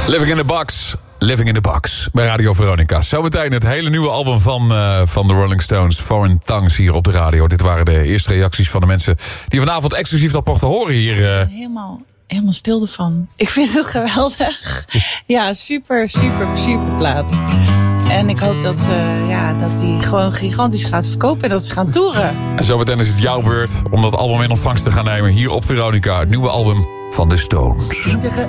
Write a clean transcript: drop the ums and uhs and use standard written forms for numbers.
Living in the Box bij Radio Veronica. Zometeen het hele nieuwe album van de Rolling Stones, Foreign Tongues, hier op de radio. Dit waren de eerste reacties van de mensen die vanavond exclusief dat mochten horen hier. Helemaal stil ervan. Ik vind het geweldig. Ja, super plaat. En ik hoop dat die gewoon gigantisch gaat verkopen en dat ze gaan toeren. En zometeen is het jouw beurt om dat album in ontvangst te gaan nemen hier op Veronica. Het nieuwe album van de Stones.